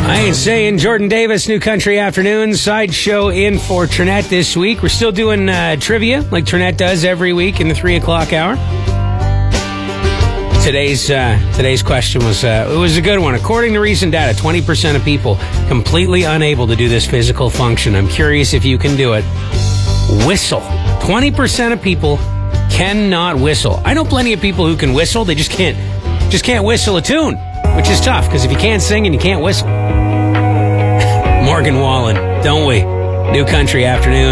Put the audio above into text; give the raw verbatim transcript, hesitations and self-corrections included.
I ain't saying Jordan Davis, New Country Afternoon, sideshow in for Trinette this week. We're still doing uh, trivia like Trinette does every week in the three o'clock hour. Today's uh, today's question was uh, it was a good one. According to recent data, twenty percent of people completely unable to do this physical function. I'm curious if you can do it. Whistle. twenty percent of people cannot whistle. I know plenty of people who can whistle. They just can't just can't whistle a tune, which is tough because if you can't sing and you can't whistle. Morgan Wallen, don't we? New Country Afternoon.